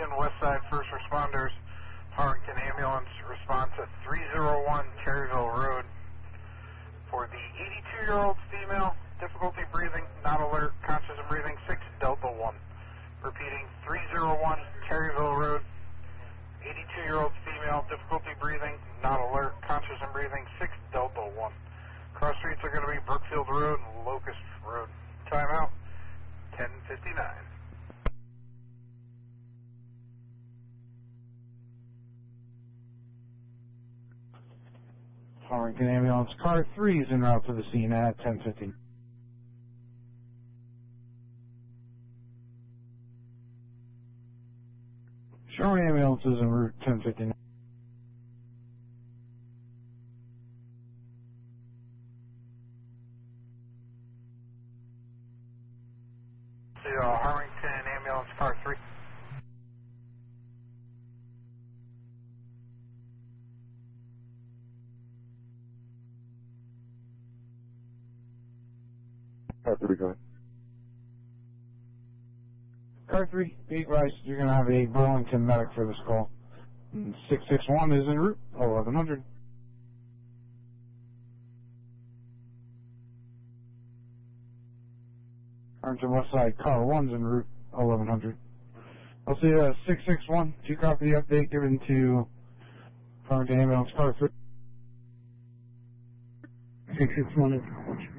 Farmington Westside First Responders, Farmington Ambulance, response at 301 Terryville Road. For the 82-year-old female, difficulty breathing, not alert, conscious and breathing, 6 Delta 1. Repeating, 301 Terryville Road. 82-year-old female, difficulty breathing, not alert, conscious and breathing, 6 Delta 1. Cross streets are going to be Brookfield Road and Locust Road. Timeout, 10:59. Farmington Ambulance, car 3 is en route to the scene at 10:50. Showing ambulance is en route 10:59. Harmington Ambulance, car 3. Car 3, go ahead. Car 3, be advised, you're going to have a Burlington medic for this call. 661 is en route, 1100. Farmington Westside, car 1's en route, 1100. I'll see 661. Do you copy the update given to Farmington Ambulance, car 3? 661 is